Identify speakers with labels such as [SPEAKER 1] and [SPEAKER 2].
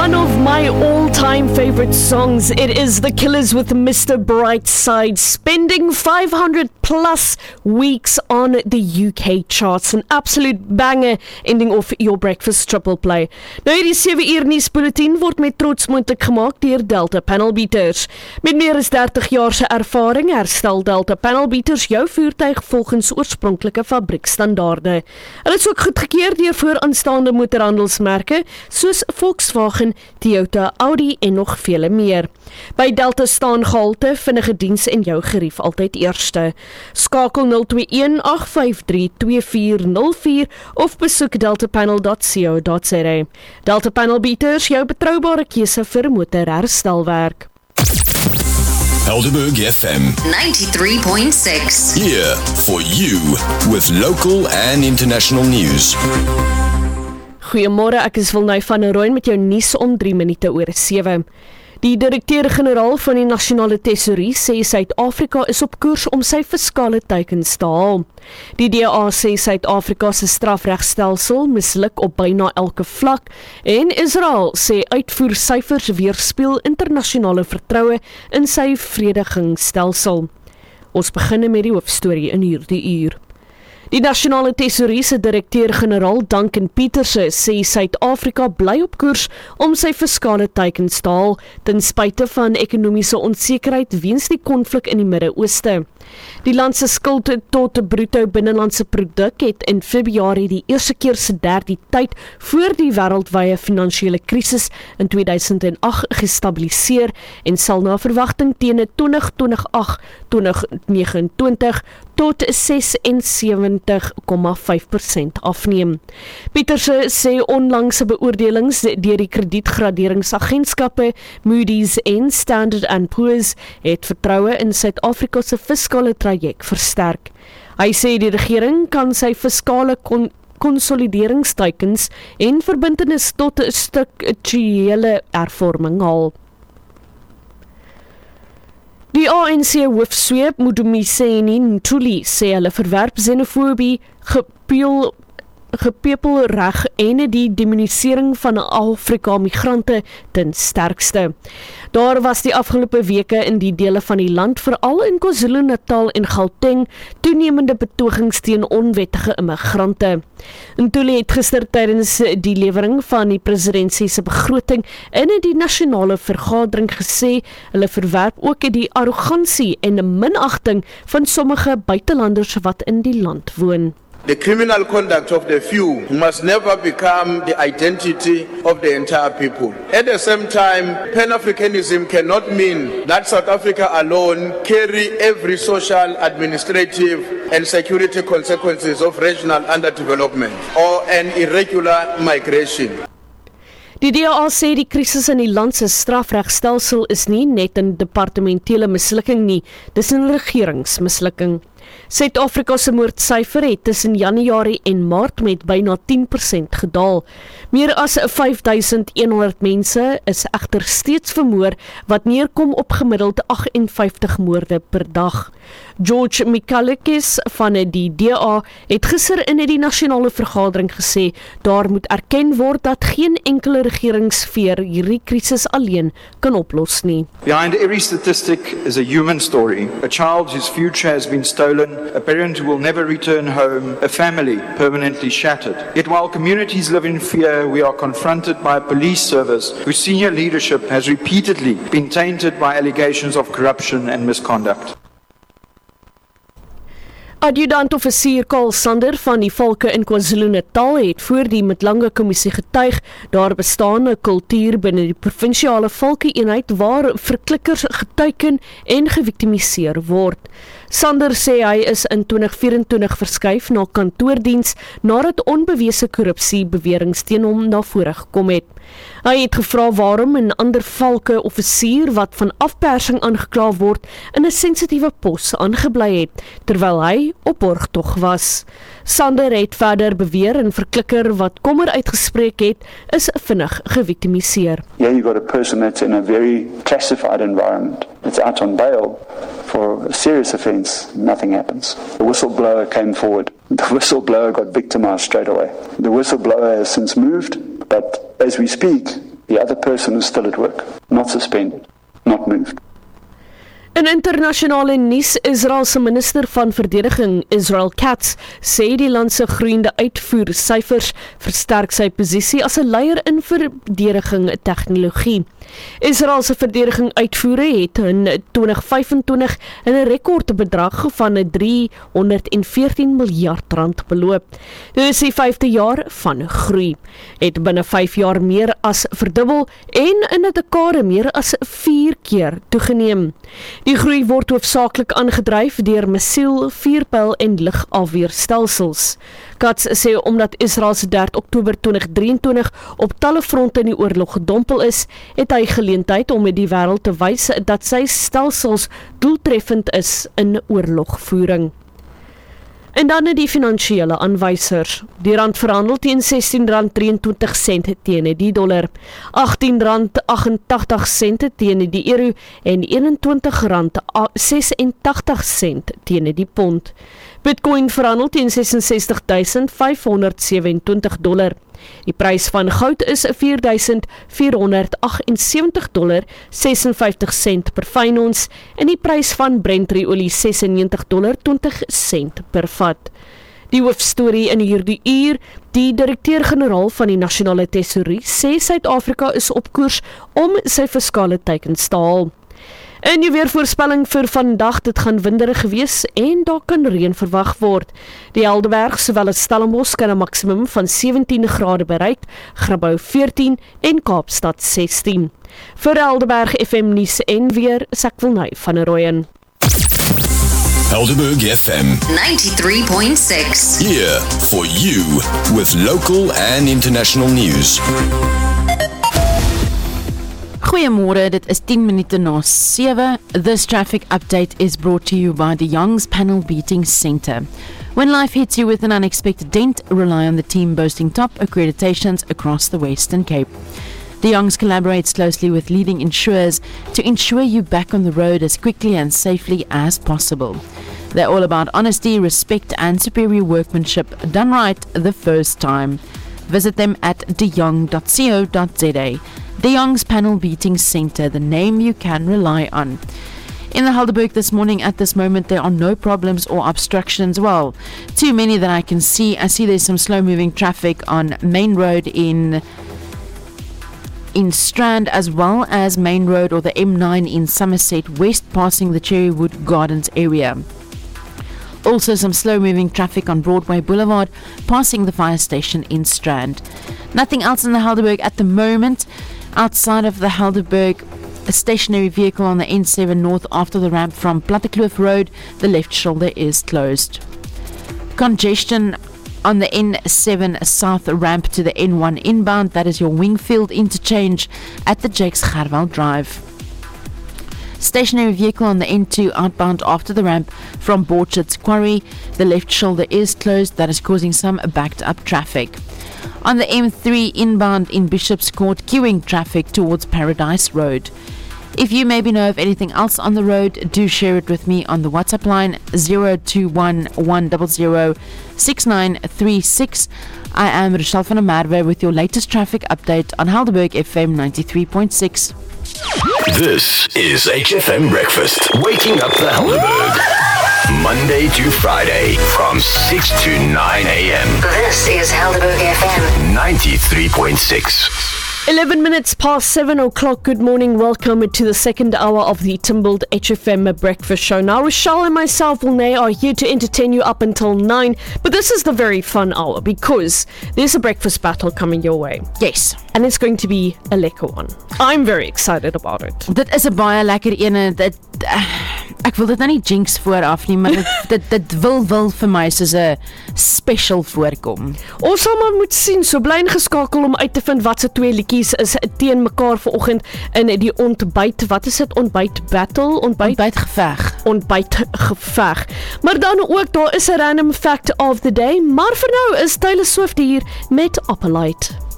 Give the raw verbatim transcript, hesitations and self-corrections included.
[SPEAKER 1] One of my all-time favorite songs. It is The Killers with Mister Brightside, spending five hundred plus weeks on the U K charts. An absolute banger, ending off your breakfast triple play. Nou hierdie sewe uur nuusbulletin word met trots moontlik gemaak deur Delta Panel Beaters. Met meer as dertig jaar se ervaring herstel Delta Panel Beaters jou voertuig volgens oorspronklike fabriekstandaarde. Hulle is ook goedgekeur deur vooraanstaande motorhandelsmerke soos Volkswagen, Toyota, Audi en nog vele meer. By Delta staan gehalte, vinnige diens en jou gerief altyd eerste. Skakel nul twee een agt vyf drie twee vier nul vier of besoek deltapanel dot co dot za. Delta Panel Beaters, jou betroubare keuse vir motorherstelwerk.
[SPEAKER 2] Helderberg F M
[SPEAKER 3] ninety-three point six.
[SPEAKER 2] Here for you with local and international news.
[SPEAKER 1] Goeiemôre, ek is Wilnay van der Rooyen met jou nuus om drie minute oor sewe. Die direkteur-generaal van die Nasionale Tesourie sê Suid-Afrika is op koers om sy fiskale teikens te haal. Die D A sê Suid-Afrika se strafregstelsel misluk op byna elke vlak en Israel sê uitvoersyfers weerspieël internasionale vertroue in sy verdedigingsstelsel. Ons begin met die hoofstorie in hierdie uur. Die Nasionale Tesourie se direkteur-generaal Duncan Peterse sê Suid-Afrika bly op koers om sy fiskale teikens te haal, ten spyte van ekonomiese onsekerheid weens die konflik in die Midde-Ooste. Die land se skuld tot bruto binnelandse produk het in Februarie die eerste keer sedert die tyd voor die wêreldwye finansiële krisis in twee duisend agt gestabiliseer en sal na verwagting teen twintig agt tot nege en twintig tot ses en sewentig komma vyf persent afneem. Peterse sê onlangse beoordelings deur die kredietgraderingsagentskappe Moody's en Standard and Poor's het vertroue in Suid-Afrika se fiskale traject versterk. Hy sê die regering kan sy fiskale kon konsolideringsteikens en verbintenis tot 'n strukturele hervorming haal. Die A N C hoofsweep Modumiseni Ntuli sê hulle verwerp xenofobie, gepeel gepepelreg en die demonisering van Afrika migrante ten sterkste. Daar was die afgelope weke in die dele van die land, veral in KwaZulu-Natal en Gauteng, toenemende betogings teen onwettige immigrante. Ntuli het gister tydens die lewering van die presidentsie se begroting in die nasionale vergadering gesê, hulle verwerp ook die arrogansie en minagting van sommige buitelanders wat in die land woon.
[SPEAKER 4] The criminal conduct of the few must never become the identity of the entire people. At the same time, Pan-Africanism cannot mean that South Africa alone carry every social, administrative and security consequences of regional underdevelopment or an irregular migration.
[SPEAKER 1] Die D A sê die krisis in die land se strafregstelsel is nie net 'n departementele mislukking nie, dis 'n regeringsmislukking. Suid-Afrika se moordsyfer het tussen Januarie en Maart met byna tien persent gedaal. Meer as vyf duisend een honderd mense is egter steeds vermoor, wat neerkom op gemiddeld agt en vyftig moorde per dag. George Mikalekis van die D A het gister in die nasionale vergadering gesê, daar moet erken word dat geen enkele regeringssfeer hierdie krisis alleen kan oplos nie.
[SPEAKER 5] Behind every statistic is a human story. A child whose future has been stolen, a parent who will never return home, a family permanently shattered. Yet while communities live in fear, we are confronted by a police service whose senior leadership has repeatedly been tainted by allegations of corruption and misconduct.
[SPEAKER 1] Adjudant-offisier Karl Sander van die Valke in KwaZulu-Natal het voor die Mtlanga kommissie getuig, daar bestaan 'n kultuur binne die provinsiale Valke-eenheid waar verklikkers geteiken en geviktimiseer word. Sander sê hy is in twintig vyf en twintig verskuif na kantoordiens nadat onbewese korrupsie beweringe teen hom na vore gekom het. Hy het gevra waarom 'n ander Valke offisier wat van afpersing aangekla word in 'n sensitiewe pos aangebly het, terwyl hy op borgtog was. Sander het verder beweer 'n verklikker wat kommer uitgespreek het, is vinnig geviktimiseer.
[SPEAKER 6] Yeah, you got a person that's in a very classified environment. It's out on bail for a serious offence. Nothing happens. The whistleblower came forward. The whistleblower got victimized straight away. The whistleblower has since moved, but as we speak, The other person is still at work, not suspended, not moved.
[SPEAKER 1] In internasionale nuus, Israel se minister van verdediging, Israel Katz, sê die land se groeiende uitvoersyfers versterk sy posisie as 'n leier in verdediging tegnologie. Israel se verdediging uitvoere het in twintig vyf en twintig in 'n rekordbedrag van driehonderdveertien miljard rand beloop. Dit is die vyfde jaar van groei. Het binne vyf jaar meer as verdubbel en in 'n dekade meer as vier keer toegeneem. Die groei word hoofsaaklik aangedryf deur missiel, vuurpyl en lugafweerstelsels. Katz sê omdat Israel se derde Oktober twintig drieëntwintig op talle fronte in die oorlog gedompel is, het hy geleentheid om met die wêreld te wys dat sy stelsels doeltreffend is in oorlogvoering. En dan die finansiële aanwysers. Die rand verhandel teen sestien rand drieëntwintig sent teen die dollar, agttien rand agt-en-tagtig sent teen die euro en eenentwintig rand ses-en-tagtig sent teen die pond. Bitcoin verhandel teen ses en sestig duisend vyfhonderd sewe-en-twintig dollar. Die prys van goud is vier duisend vierhonderd agt-en-sewentig dollar sesenvyftig sent per fyn ons en die prys van Brent-olie sesennegentig dollar twintig sent per vat. Die hoofstorie in hierdie uur, die direkteur-generaal van die Nasionale Tesourie sê Suid-Afrika is op koers om sy fiskale teikens te haal. In die weervoorspelling vir vandag, dit gaan winderig gewees en daar kan reën verwag word. Die Helderberg sowel as Stellenbosch kan 'n maksimum van sewentien grade bereik, Grabouw veertien en Kaapstad sestien. Vir Helderberg F M nuus en weer, Sakvilnay van der Rooyen.
[SPEAKER 2] Helderberg F M
[SPEAKER 3] ninety-three point six.
[SPEAKER 2] here for you with local and international news.
[SPEAKER 7] Goeiemôre, dit is ten minute na sewe. This traffic update is brought to you by the Young's Panel Beating Centre. When life hits you with an unexpected dent, rely on the team boasting top accreditations across the Western Cape. The Youngs collaborates closely with leading insurers to ensure you back on the road as quickly and safely as possible. They're all about honesty, respect and superior workmanship done right the first time. Visit them at de jong dot co dot za. The Young's Panel Beating Centre, the name you can rely on. In the Helderberg this morning, at this moment, there are no problems or obstructions. Well, too many that I can see. I see there's some slow-moving traffic on Main Road in in Strand, as well as Main Road or the M nine in Somerset West, passing the Cherrywood Gardens area. Also some slow-moving traffic on Broadway Boulevard, passing the fire station in Strand. Nothing else in the Helderberg at the moment. Outside of the Helderberg, a stationary vehicle on the N seven north after the ramp from Plattekloof Road, the left shoulder is closed. Congestion on the N seven south ramp to the N one inbound, that is your Wingfield interchange at the Jakes Gerwel Drive. Stationary vehicle on the N two outbound after the ramp from Borchards Quarry, the left shoulder is closed, that is causing some backed up traffic. On the M three inbound in Bishop's Court, queuing traffic towards Paradise Road. If you maybe know of anything else on the road, do share it with me on the WhatsApp line zero two one one zero zero six nine three six. I am Rochelle van der Merwe with your latest traffic update on Helderberg F M ninety-three point six.
[SPEAKER 2] This is H F M Breakfast, waking up the Helderberg. Monday to Friday from six to nine a.m.
[SPEAKER 3] This is Helderberg F M
[SPEAKER 2] ninety-three point six.
[SPEAKER 1] eleven minutes past seven o'clock. Good morning. Welcome to the second hour of the Timbled H F M Breakfast Show. Now, Rochelle and myself, Vilnay, are here to entertain you up until nine. But this is the very fun hour because there's a breakfast battle coming your way.
[SPEAKER 7] Yes.
[SPEAKER 1] And it's going to be a lekker one. I'm very excited about it.
[SPEAKER 7] Dit is 'n baie lekker ene. Dit uh, ek wil dit nou nie jinx vooraf nie, maar dit dit, dit wil wil vir my soos 'n special voorkom.
[SPEAKER 1] Ons sal maar moet sien, so bly ingeskakel om uit te vind wat se twee liedjies is teen mekaar vanoggend in die ontbyt. Wat is dit? Ontbyt battle, ontbyt
[SPEAKER 7] Ontbyt geveg.
[SPEAKER 1] ontbyt geveg. Maar dan ook daar is 'n random fact of the day, maar vir nou is Taylor Swift hier met Opalite.